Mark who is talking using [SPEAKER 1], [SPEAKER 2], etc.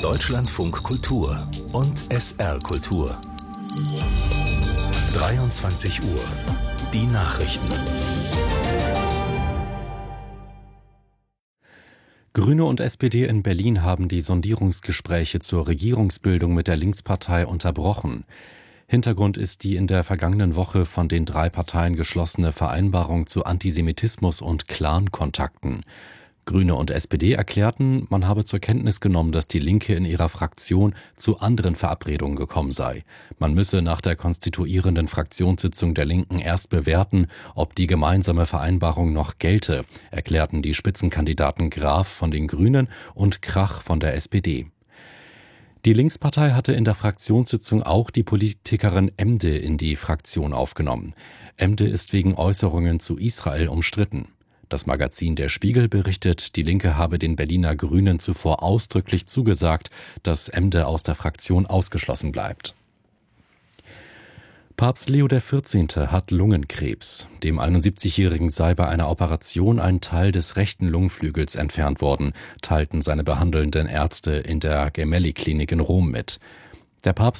[SPEAKER 1] Deutschlandfunk Kultur und SR Kultur. 23 Uhr. Die Nachrichten.
[SPEAKER 2] Grüne und SPD in Berlin haben die Sondierungsgespräche zur Regierungsbildung mit der Linkspartei unterbrochen. Hintergrund ist die in der vergangenen Woche von den drei Parteien geschlossene Vereinbarung zu Antisemitismus und Clan-Kontakten. Grüne und SPD erklärten, man habe zur Kenntnis genommen, dass die Linke in ihrer Fraktion zu anderen Verabredungen gekommen sei. Man müsse nach der konstituierenden Fraktionssitzung der Linken erst bewerten, ob die gemeinsame Vereinbarung noch gelte, erklärten die Spitzenkandidaten Graf von den Grünen und Krach von der SPD. Die Linkspartei hatte in der Fraktionssitzung auch die Politikerin Emde in die Fraktion aufgenommen. Emde ist wegen Äußerungen zu Israel umstritten. Das Magazin Der Spiegel berichtet, die Linke habe den Berliner Grünen zuvor ausdrücklich zugesagt, dass Emde aus der Fraktion ausgeschlossen bleibt. Papst Leo XIV. Hat Lungenkrebs. Dem 71-Jährigen sei bei einer Operation ein Teil des rechten Lungenflügels entfernt worden, teilten seine behandelnden Ärzte in der Gemelli-Klinik in Rom mit. Der Papst